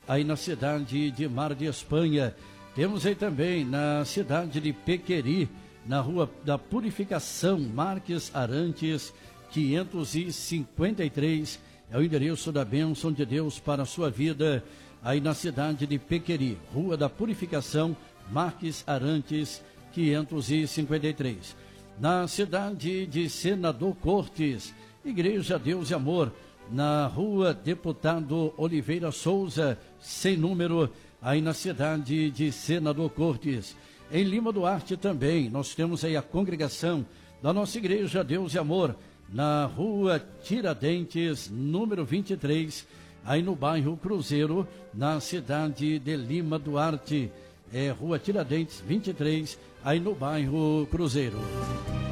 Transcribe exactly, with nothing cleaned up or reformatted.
aí na cidade de Mar de Espanha. Temos aí também na cidade de Pequeri, na Rua da Purificação, Marques Arantes, quinhentos e cinquenta e três, é o endereço da bênção de Deus para a sua vida, aí na cidade de Pequeri, Rua da Purificação, Marques Arantes, quinhentos e cinquenta e três. Na cidade de Senador Cortes, Igreja Deus e Amor, na Rua Deputado Oliveira Souza, sem número, aí na cidade de Senador Cortes. Em Lima Duarte também, nós temos aí a congregação da nossa Igreja Deus e Amor, na Rua Tiradentes, número vinte e três, aí no bairro Cruzeiro, na cidade de Lima Duarte. É Rua Tiradentes, vinte e três, aí no bairro Cruzeiro.